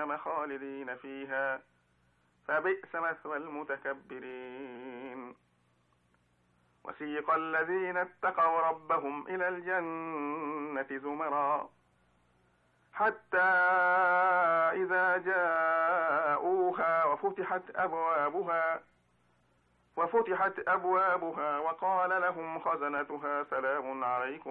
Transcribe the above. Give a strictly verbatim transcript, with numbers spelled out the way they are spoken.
جهنم خالدين فيها فبئس مثوى المتكبرين. وسيق الذين اتقوا ربهم إلى الجنة زمرا حتى إذا جاءوها وفتحت أبوابها وفتحت أبوابها وقال لهم خزنتها سلام عليكم